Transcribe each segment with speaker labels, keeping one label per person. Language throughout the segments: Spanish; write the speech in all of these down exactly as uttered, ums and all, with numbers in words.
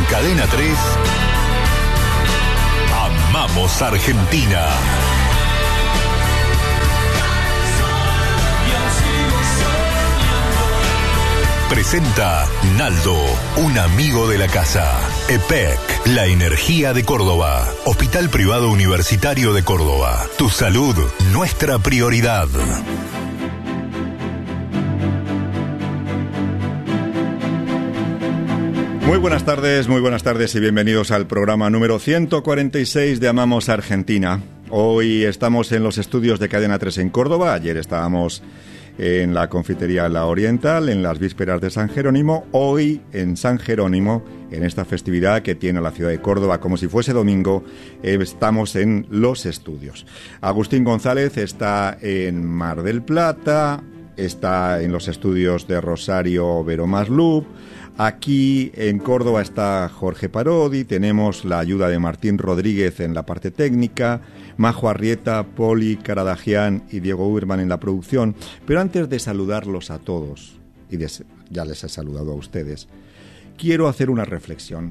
Speaker 1: Cadena tres, amamos Argentina. Presenta Naldo, un amigo de la casa. E P E C, la energía de Córdoba. Hospital Privado Universitario de Córdoba. Tu salud, nuestra prioridad.
Speaker 2: Muy buenas tardes, muy buenas tardes y bienvenidos al programa número ciento cuarenta y seis de Amamos Argentina. Hoy estamos en los estudios de Cadena tres en Córdoba. Ayer estábamos en la confitería La Oriental, en las vísperas de San Jerónimo. Hoy en San Jerónimo, en esta festividad que tiene la ciudad de Córdoba como si fuese domingo, eh, estamos en los estudios. Agustín González está en Mar del Plata, está en los estudios de Rosario Vero Maslup. Aquí en Córdoba está Jorge Parodi, tenemos la ayuda de Martín Rodríguez en la parte técnica, Majo Arrieta, Poli Caradagian y Diego Uberman en la producción. Pero antes de saludarlos a todos, y de, ya les he saludado a ustedes, quiero hacer una reflexión,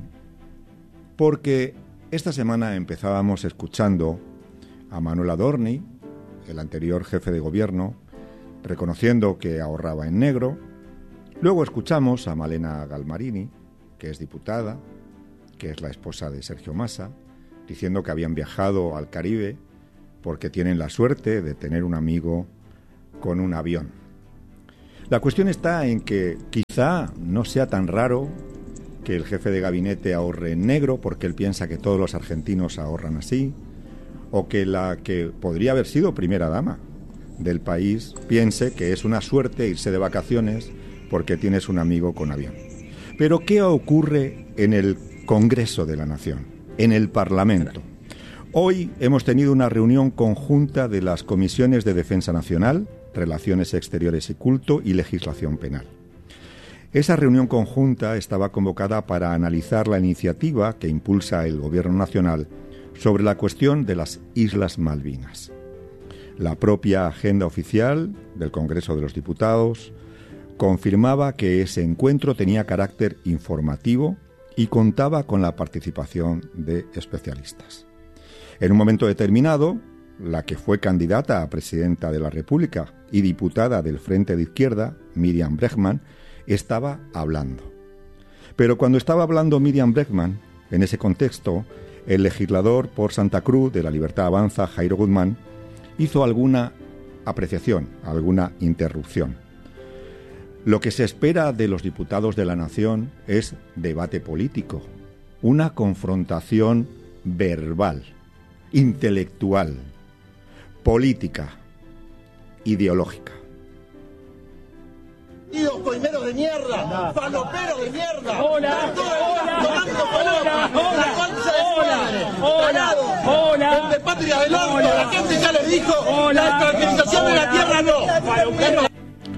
Speaker 2: porque esta semana empezábamos escuchando a Manuel Adorni, el anterior jefe de gobierno, reconociendo que ahorraba en negro. Luego escuchamos a Malena Galmarini, que es diputada, que es la esposa de Sergio Massa, diciendo que habían viajado al Caribe porque tienen la suerte de tener un amigo con un avión. La cuestión está en que quizá no sea tan raro que el jefe de gabinete ahorre en negro porque él piensa que todos los argentinos ahorran así, o que la que podría haber sido primera dama del país piense que es una suerte irse de vacaciones porque tienes un amigo con avión. Pero ¿qué ocurre en el Congreso de la Nación, en el Parlamento? Hoy hemos tenido una reunión conjunta de las comisiones de Defensa Nacional, Relaciones Exteriores y Culto y Legislación Penal. Esa reunión conjunta estaba convocada para analizar la iniciativa que impulsa el Gobierno Nacional sobre la cuestión de las Islas Malvinas. La propia agenda oficial del Congreso de los Diputados confirmaba que ese encuentro tenía carácter informativo y contaba con la participación de especialistas. En un momento determinado, la que fue candidata a presidenta de la República y diputada del Frente de Izquierda, Miriam Bregman, estaba hablando. Pero cuando estaba hablando Miriam Bregman, en ese contexto, el legislador por Santa Cruz de la Libertad Avanza, Jairo Guzmán, hizo alguna apreciación, alguna interrupción. Lo que se espera de los diputados de la Nación es debate político, una confrontación verbal, intelectual, política, ideológica.
Speaker 3: ¡Coimeros de mierda! ¡Faloperos de mierda!
Speaker 4: ¡Hola! ¡Hola! ¡Hola! ¡Hola! ¡Hola! ¡Hola!
Speaker 3: ¡De patria del orto! La gente ya les dijo:
Speaker 4: ¡Hola!
Speaker 3: ¡La expropiación de la tierra no!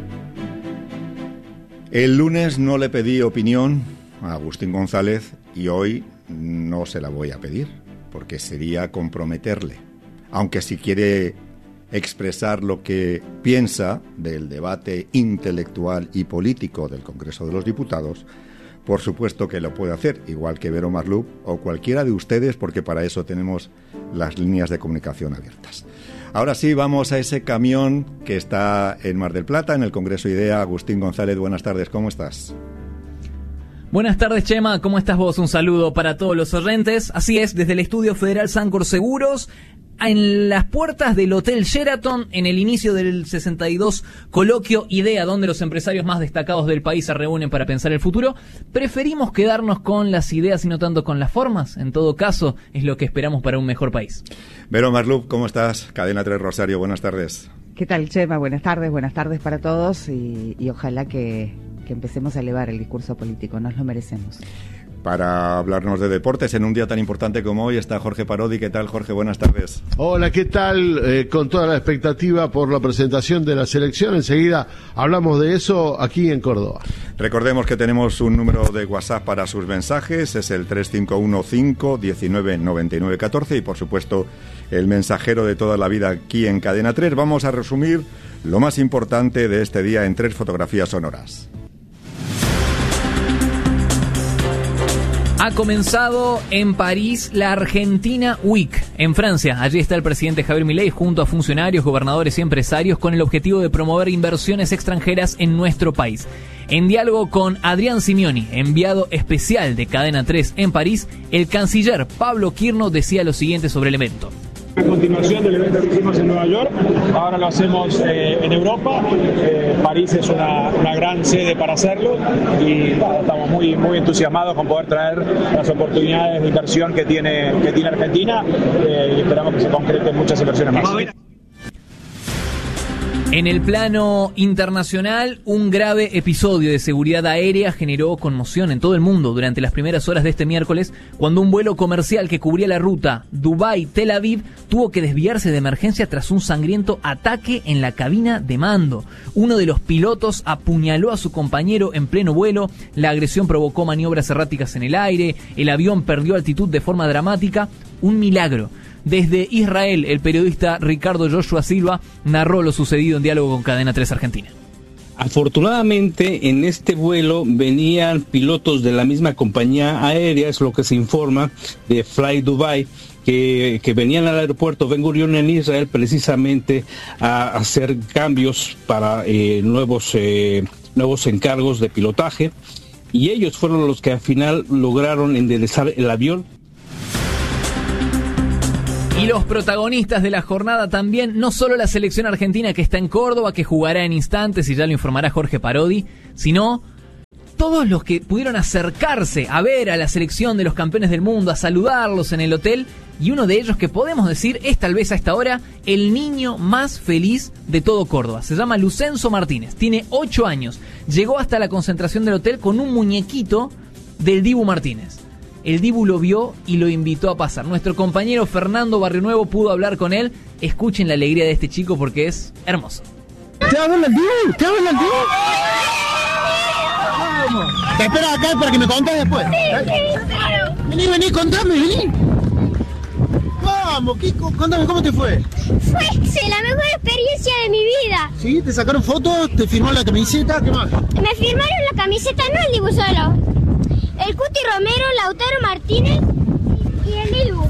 Speaker 2: El lunes no le pedí opinión a Agustín González y hoy no se la voy a pedir, porque sería comprometerle. Aunque si quiere expresar lo que piensa del debate intelectual y político del Congreso de los Diputados, por supuesto que lo puede hacer, igual que Vero Maslup o cualquiera de ustedes, porque para eso tenemos las líneas de comunicación abiertas. Ahora sí, vamos a ese camión que está en Mar del Plata, en el Congreso IDEA. Agustín González, buenas tardes, ¿cómo estás?
Speaker 5: Buenas tardes, Chema, ¿cómo estás vos? Un saludo para todos los oyentes. Así es, desde el Estudio Federal Sancor Seguros, en las puertas del Hotel Sheraton, en el inicio del sesenta y dos Coloquio IDEA, donde los empresarios más destacados del país se reúnen para pensar el futuro, preferimos quedarnos con las ideas y no tanto con las formas. En todo caso, es lo que esperamos para un mejor país.
Speaker 2: Vero Maslup, ¿cómo estás? Cadena tres Rosario, buenas tardes.
Speaker 6: ¿Qué tal, Chema? Buenas tardes, buenas tardes para todos y, y ojalá que, que empecemos a elevar el discurso político, nos lo merecemos.
Speaker 2: Para hablarnos de deportes en un día tan importante como hoy está Jorge Parodi. ¿Qué tal, Jorge? Buenas tardes.
Speaker 7: Hola, ¿qué tal? Eh, con toda la expectativa por la presentación de la selección. Enseguida hablamos de eso aquí en Córdoba.
Speaker 2: Recordemos que tenemos un número de WhatsApp para sus mensajes. Es el tres cinco uno cinco uno nueve nueve nueve uno cuatro y, por supuesto, el mensajero de toda la vida aquí en Cadena tres. Vamos a resumir lo más importante de este día en tres fotografías sonoras.
Speaker 5: Ha comenzado en París la Argentina Week, en Francia. Allí está el presidente Javier Milei junto a funcionarios, gobernadores y empresarios con el objetivo de promover inversiones extranjeras en nuestro país. En diálogo con Adrián Simioni, enviado especial de Cadena tres en París, el canciller Pablo Quirno decía lo siguiente sobre el evento.
Speaker 8: A continuación del evento que hicimos en Nueva York, ahora lo hacemos eh, en Europa. Eh, París es una, una gran sede para hacerlo y bueno, estamos muy, muy entusiasmados con poder traer las oportunidades de inversión que tiene, que tiene Argentina eh, y esperamos que se concreten muchas inversiones más.
Speaker 5: En el plano internacional, un grave episodio de seguridad aérea generó conmoción en todo el mundo durante las primeras horas de este miércoles, cuando un vuelo comercial que cubría la ruta Dubái-Tel Aviv tuvo que desviarse de emergencia tras un sangriento ataque en la cabina de mando. Uno de los pilotos apuñaló a su compañero en pleno vuelo, la agresión provocó maniobras erráticas en el aire, el avión perdió altitud de forma dramática, un milagro. Desde Israel, el periodista Ricardo Joshua Silva narró lo sucedido en diálogo con Cadena tres Argentina.
Speaker 9: Afortunadamente, en este vuelo venían pilotos de la misma compañía aérea, es lo que se informa, de Fly Dubai, que, que venían al aeropuerto Ben Gurion en Israel precisamente a hacer cambios para eh, nuevos, eh, nuevos encargos de pilotaje, y ellos fueron los que al final lograron enderezar el avión.
Speaker 5: Y los protagonistas de la jornada también, no solo la selección argentina que está en Córdoba, que jugará en instantes y ya lo informará Jorge Parodi, sino todos los que pudieron acercarse a ver a la selección de los campeones del mundo, a saludarlos en el hotel, y uno de ellos que podemos decir es tal vez a esta hora el niño más feliz de todo Córdoba. Se llama Lucenzo Martínez, tiene ocho años, llegó hasta la concentración del hotel con un muñequito del Dibu Martínez. El Dibu lo vio y lo invitó a pasar. Nuestro compañero Fernando Barrionuevo pudo hablar con él. Escuchen la alegría de este chico porque es hermoso.
Speaker 10: ¡Te va a ver el Dibu! ¡Te va a ver el Dibu! ¡Vamos! Te espero acá para que me contes después. Vení, vení, contame, vení. Vamos, Kiko, contame, ¿cómo te fue?
Speaker 11: Fue la mejor experiencia de mi vida.
Speaker 10: ¿Sí? ¿Te sacaron fotos? ¿Te firmó la camiseta? ¿Qué más?
Speaker 11: Me firmaron la camiseta, no el Dibu solo. El Cuti Romero, Lautaro Martínez y el Dibu.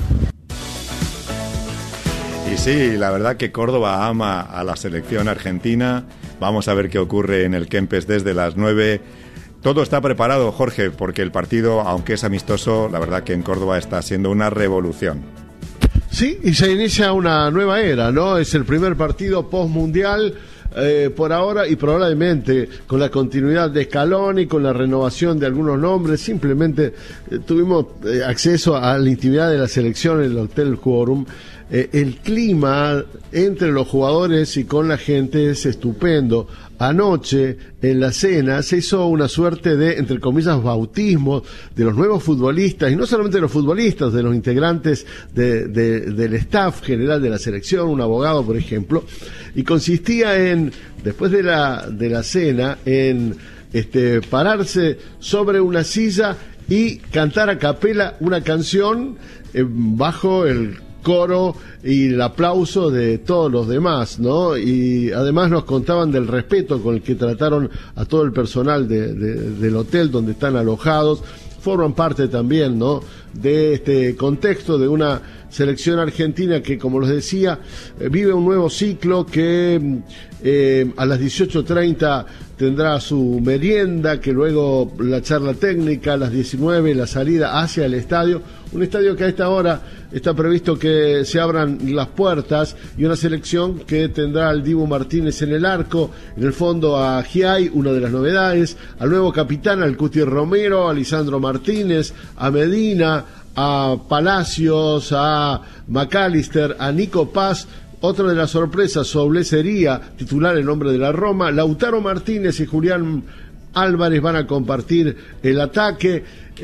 Speaker 2: Y sí, la verdad que Córdoba ama a la selección argentina. Vamos a ver qué ocurre en el Kempes desde las nueve. Todo está preparado, Jorge, porque el partido, aunque es amistoso, la verdad que en Córdoba está siendo una revolución.
Speaker 7: Sí, y se inicia una nueva era, ¿no? Es el primer partido post-mundial. Eh, por ahora y probablemente con la continuidad de Scaloni, con la renovación de algunos nombres, simplemente eh, tuvimos eh, acceso a la intimidad de la selección en el Hotel Quorum. Eh, el clima entre los jugadores y con la gente es estupendo. Anoche, en la cena, se hizo una suerte de, entre comillas, bautismo de los nuevos futbolistas, y no solamente de los futbolistas, de los integrantes de, de, del staff general de la selección, un abogado, por ejemplo, y consistía en, después de la, de la cena, en este, pararse sobre una silla y cantar a capela una canción eh, bajo el coro y el aplauso de todos los demás, ¿no? Y además nos contaban del respeto con el que trataron a todo el personal de, de, del hotel donde están alojados. Forman parte también, ¿no?, de este contexto de una selección argentina que, como les decía, eh, vive un nuevo ciclo que eh, a las dieciocho treinta tendrá su merienda, que luego la charla técnica, a las diecinueve la salida hacia el estadio, un estadio que a esta hora está previsto que se abran las puertas, y una selección que tendrá al Dibu Martínez en el arco, en el fondo a Giai, una de las novedades, al nuevo capitán, al Cuti Romero, a Lisandro Martínez, a Medina, a Palacios, a McAllister, a Nico Paz. Otra de las sorpresas, Soblé sería titular en nombre de la Roma. Lautaro Martínez y Julián Álvarez van a compartir el ataque.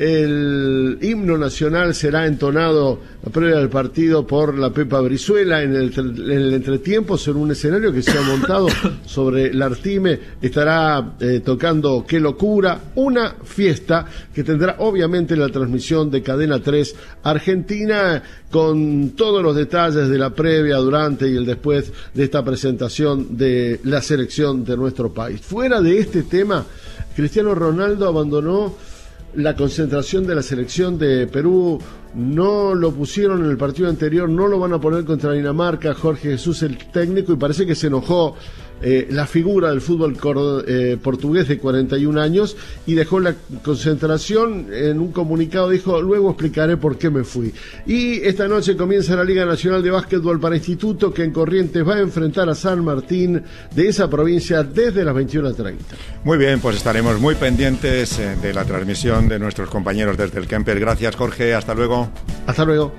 Speaker 7: El himno nacional será entonado a previa del partido por la Pepa Brizuela en el, en el entretiempo, sobre un escenario que se ha montado sobre la Artime. Estará eh, tocando Qué Locura, una fiesta que tendrá obviamente la transmisión de Cadena tres Argentina, con todos los detalles de la previa, durante y el después de esta presentación de la selección de nuestro país. Fuera de este tema, Cristiano Ronaldo abandonó la concentración de la selección de Perú. No lo pusieron en el partido anterior, no lo van a poner contra Dinamarca. Jorge Jesús, el técnico, y parece que se enojó eh, la figura del fútbol cor- eh, portugués de cuarenta y un años, y dejó la concentración. En un comunicado dijo: luego explicaré por qué me fui. Y esta noche comienza la Liga Nacional de Básquetbol para Instituto, que en Corrientes va a enfrentar a San Martín de esa provincia desde las veintiuna treinta.
Speaker 2: Muy bien, pues estaremos muy pendientes eh, de la transmisión de nuestros compañeros desde el Kemper. Gracias, Jorge, hasta luego.
Speaker 7: Hasta luego.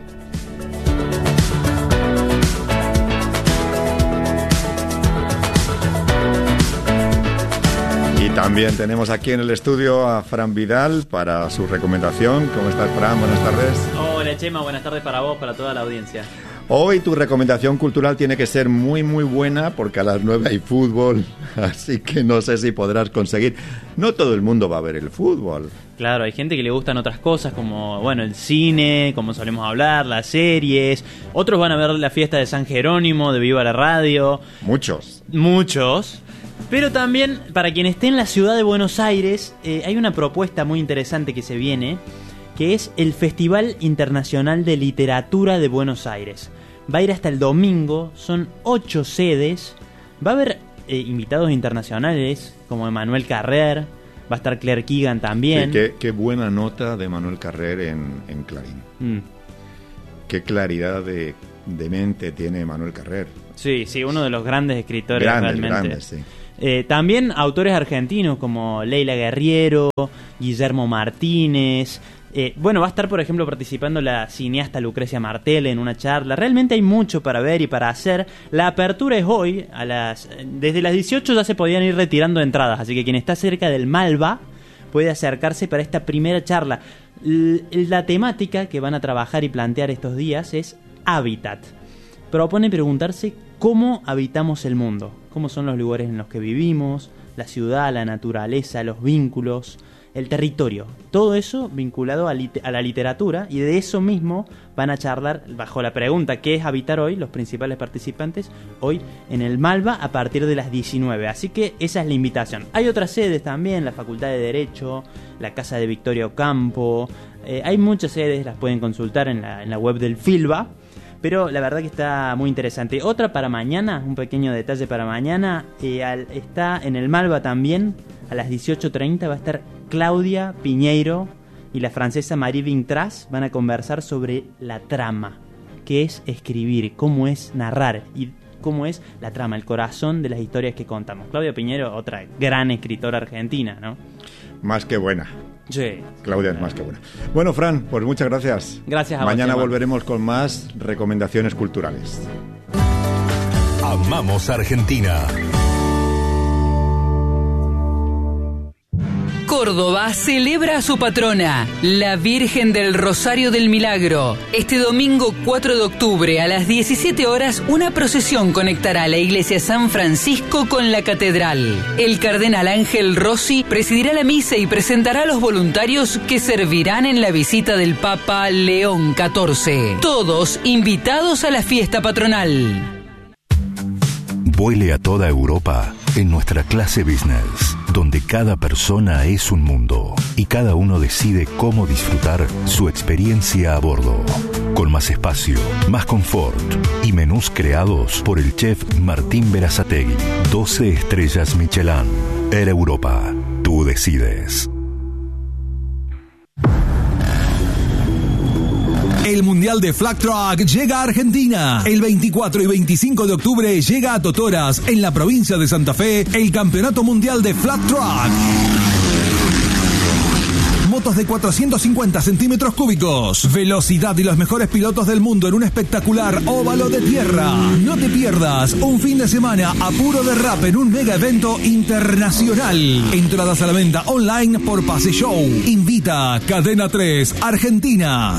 Speaker 2: Y también tenemos aquí en el estudio a Fran Vidal para su recomendación. ¿Cómo estás, Fran? Buenas tardes.
Speaker 12: Hola, Chema, buenas tardes para vos, para toda la audiencia.
Speaker 2: Hoy tu recomendación cultural tiene que ser muy muy buena, porque a las nueve hay fútbol, así que no sé si podrás conseguir. No todo el mundo va a ver el fútbol.
Speaker 12: Claro, hay gente que le gustan otras cosas, como bueno, el cine, como solemos hablar, las series. Otros van a ver la fiesta de San Jerónimo, de Viva la Radio.
Speaker 2: Muchos.
Speaker 12: Muchos. Pero también, para quien esté en la ciudad de Buenos Aires, eh, hay una propuesta muy interesante que se viene, que es el Festival Internacional de Literatura de Buenos Aires. Va a ir hasta el domingo, son ocho sedes, va a haber eh, invitados internacionales como Emmanuel Carrer, va a estar Claire Keegan también.
Speaker 2: Sí, qué, qué buena nota de Emmanuel Carrer en, en Clarín. Mm. Qué claridad de, de mente tiene Emmanuel Carrer.
Speaker 12: Sí, sí, uno de los grandes escritores
Speaker 2: grandes,
Speaker 12: realmente.
Speaker 2: Grandes, sí.
Speaker 12: Eh, también autores argentinos como Leila Guerriero, Guillermo Martínez. Eh, bueno, va a estar, por ejemplo, participando la cineasta Lucrecia Martel en una charla. Realmente hay mucho para ver y para hacer. La apertura es hoy, a las desde las dieciocho ya se podían ir retirando entradas, así que quien está cerca del Malva puede acercarse para esta primera charla. L- la temática que van a trabajar y plantear estos días es hábitat. Propone preguntarse cómo habitamos el mundo, cómo son los lugares en los que vivimos, la ciudad, la naturaleza, los vínculos, el territorio, todo eso vinculado a, lit- a la literatura, y de eso mismo van a charlar bajo la pregunta ¿qué es habitar hoy? Los principales participantes hoy en el Malva a partir de las diecinueve, así que esa es la invitación. Hay otras sedes también, la Facultad de Derecho, la Casa de Victoria Ocampo, eh, hay muchas sedes, las pueden consultar en la, en la web del Filba, pero la verdad que está muy interesante. Otra para mañana, un pequeño detalle para mañana, eh, al, está en el Malva también, a las dieciocho treinta va a estar Claudia Piñeiro y la francesa Marie Vintras, van a conversar sobre la trama, qué es escribir, cómo es narrar y cómo es la trama, el corazón de las historias que contamos. Claudia Piñeiro, otra gran escritora argentina, ¿no?
Speaker 2: Más que buena.
Speaker 12: Sí.
Speaker 2: Claudia es más que buena. Bueno, Fran, pues muchas gracias.
Speaker 12: Gracias a
Speaker 2: Mañana
Speaker 12: vos,
Speaker 2: volveremos con más recomendaciones culturales.
Speaker 1: Amamos Argentina.
Speaker 13: Córdoba celebra a su patrona, la Virgen del Rosario del Milagro. Este domingo cuatro de octubre a las diecisiete horas, una procesión conectará la iglesia San Francisco con la catedral. El cardenal Ángel Rossi presidirá la misa y presentará a los voluntarios que servirán en la visita del Papa León catorce. Todos invitados a la fiesta patronal.
Speaker 1: Vuele a toda Europa en nuestra clase business, donde cada persona es un mundo y cada uno decide cómo disfrutar su experiencia a bordo. Con más espacio, más confort y menús creados por el chef Martín Berazategui. doce estrellas Michelin. Air Europa. Tú decides.
Speaker 14: El Mundial de Flag Truck llega a Argentina. El veinticuatro y veinticinco de octubre llega a Totoras, en la provincia de Santa Fe, el Campeonato Mundial de Flag Truck. Motos de cuatrocientos cincuenta centímetros cúbicos, velocidad y los mejores pilotos del mundo en un espectacular óvalo de tierra. No te pierdas un fin de semana a puro derrape en un mega evento internacional. Entradas a la venta online por Pase Show. Invita Cadena tres Argentina.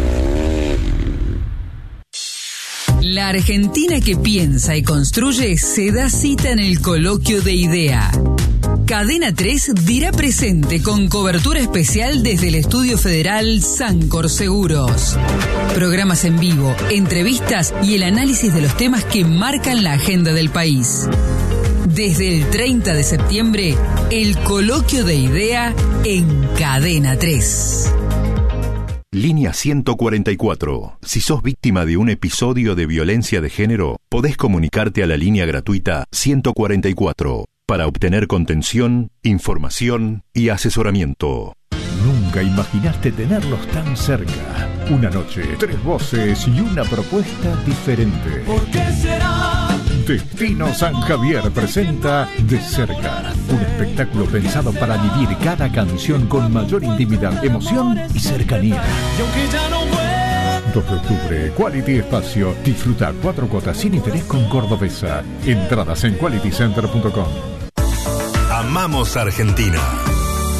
Speaker 13: La Argentina que piensa y construye se da cita en el coloquio de IDEA. Cadena tres dirá presente con cobertura especial desde el Estudio Federal Sancor Seguros. Programas en vivo, entrevistas y el análisis de los temas que marcan la agenda del país. Desde el treinta de septiembre, el coloquio de idea en Cadena tres.
Speaker 1: Línea ciento cuarenta y cuatro. Si sos víctima de un episodio de violencia de género, podés comunicarte a la línea gratuita ciento cuarenta y cuatro para obtener contención, información y asesoramiento.
Speaker 15: Nunca imaginaste tenerlos tan cerca. Una noche, tres voces y una propuesta diferente.
Speaker 16: ¿Por qué será?
Speaker 15: Destino San Javier presenta De Cerca, un espectáculo pensado para vivir cada canción con mayor intimidad, emoción y cercanía.
Speaker 16: Y aunque ya no vuelva.
Speaker 15: dos de octubre, Quality Espacio. Disfruta cuatro cuotas sin interés con Cordobesa. Entradas en quality center punto com.
Speaker 1: Amamos Argentina.